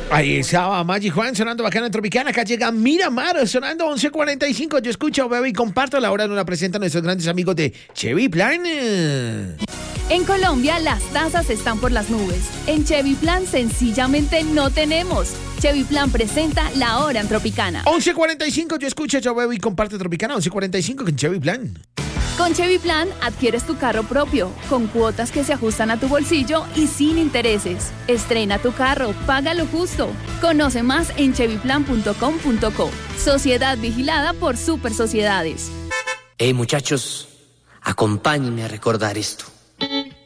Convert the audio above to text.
Ahí estaba Magic Juan sonando bacana Tropicana. Acá llega Miramar sonando 11:45. Yo escucho, veo y comparto. La hora nos la presentan nuestros grandes amigos de Chevy Plan. En Colombia las tasas están por las nubes. En Chevy Plan sencillamente no tenemos. Chevy Plan presenta La Hora en Tropicana. 11:45. Yo escucho, yo veo y comparto Tropicana. 11:45 con Chevy Plan. Con Chevy Plan adquieres tu carro propio, con cuotas que se ajustan a tu bolsillo y sin intereses. Estrena tu carro, paga lo justo. Conoce más en chevyplan.com.co. Sociedad vigilada por Super Sociedades. Hey muchachos, acompáñenme a recordar esto.